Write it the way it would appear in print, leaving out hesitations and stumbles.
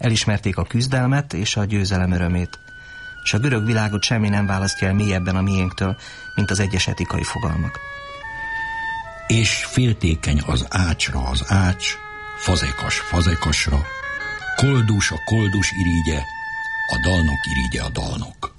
Elismerték a küzdelmet és a győzelem örömét. És a görög világot semmi nem választja el mélyebben a miénktől, mint az egyes etikai fogalmak. És féltékeny az ácsra az ács, fazekas fazekasra, koldus a koldus irigye, a dalnok irigye a dalnok.